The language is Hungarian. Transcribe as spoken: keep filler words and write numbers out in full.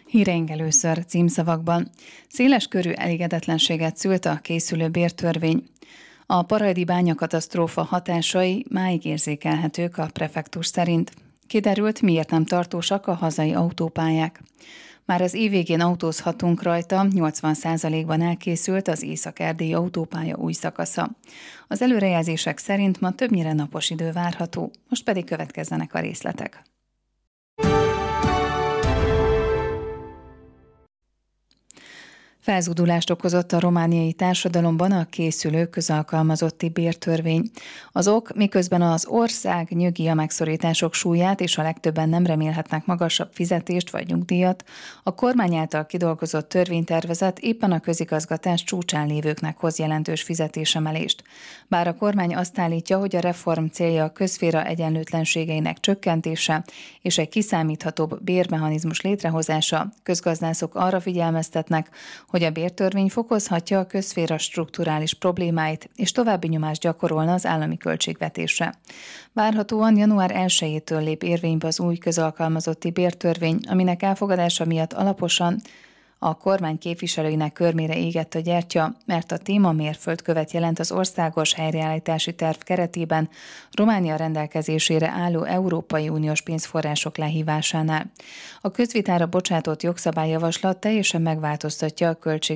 Híreink először címszavakban. Széles körű elégedetlenséget szült a készülő bértörvény. A paraidi bányakatasztrófa hatásai máig érzékelhetők a prefektus szerint. Kiderült, miért nem tartósak a hazai autópályák. Már az év végén autózhatunk rajta, nyolcvan százalékban elkészült az észak-erdélyi autópálya új szakasza. Az előrejelzések szerint ma többnyire napos idő várható, most pedig következzenek a részletek. Felzúdulást okozott a romániai társadalomban a készülő közalkalmazotti bértörvény. Az ok, miközben az ország nyögi a megszorítások súlyát, és a legtöbben nem remélhetnek magasabb fizetést vagy nyugdíjat, a kormány által kidolgozott törvénytervezet éppen a közigazgatás csúcsán lévőknek hoz jelentős fizetésemelést. Bár a kormány azt állítja, hogy a reform célja a közszféra egyenlőtlenségeinek csökkentése és egy kiszámíthatóbb bérmechanizmus létrehozása, közgazdászok arra figyelmeztetnek, hogy a bértörvény fokozhatja a közszféra strukturális problémáit, és további nyomást gyakorolna az állami költségvetésre. Várhatóan január elsejétől lép érvénybe az új közalkalmazotti bértörvény, aminek elfogadása miatt alaposan a kormány képviselőinek körmére égett a gyertya, mert a téma mérföldkövet jelent az országos helyreállítási terv keretében Románia rendelkezésére álló Európai Uniós pénzforrások lehívásánál. A közvitára bocsátott jogszabályjavaslat teljesen megváltoztatja a költség